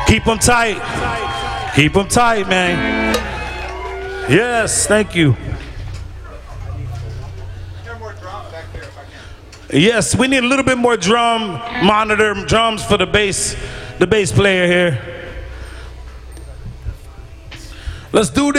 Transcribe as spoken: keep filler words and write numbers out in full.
Keep them tight. Keep them tight, man. Yes, thank you. Yes, we need a little bit more drum monitor, drums for the bass, the bass player here. Let's do this.